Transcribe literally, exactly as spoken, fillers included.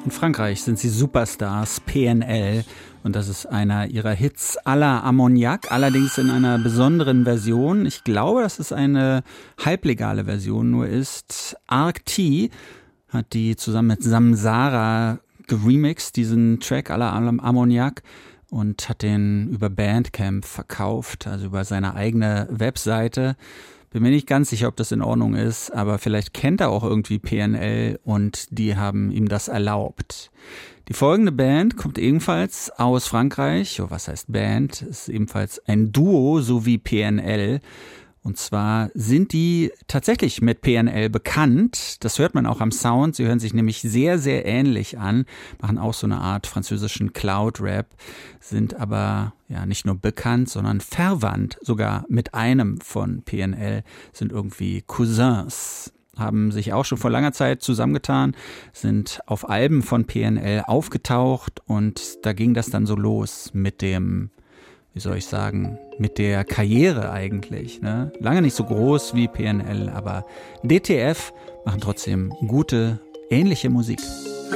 In Frankreich sind sie Superstars, P N L. Und das ist einer ihrer Hits à la Ammoniak, allerdings in einer besonderen Version. Ich glaube, dass es eine halblegale Version nur ist. Arc T hat die zusammen mit Samsara geremixed, diesen Track à la Ammoniak, und hat den über Bandcamp verkauft, also über seine eigene Webseite. Bin mir nicht ganz sicher, ob das in Ordnung ist, aber vielleicht kennt er auch irgendwie P N L und die haben ihm das erlaubt. Die folgende Band kommt ebenfalls aus Frankreich. Oh, was heißt Band? Ist ebenfalls ein Duo, so wie P N L. Und zwar sind die tatsächlich mit P N L bekannt. Das hört man auch am Sound. Sie hören sich nämlich sehr, sehr ähnlich an, machen auch so eine Art französischen Cloud-Rap, sind aber ja nicht nur bekannt, sondern verwandt sogar mit einem von P N L, sind irgendwie Cousins. Haben sich auch schon vor langer Zeit zusammengetan, sind auf Alben von P N L aufgetaucht und da ging das dann so los mit dem, wie soll ich sagen, mit der Karriere eigentlich, ne? Lange nicht so groß wie P N L, aber D T F machen trotzdem gute, ähnliche Musik.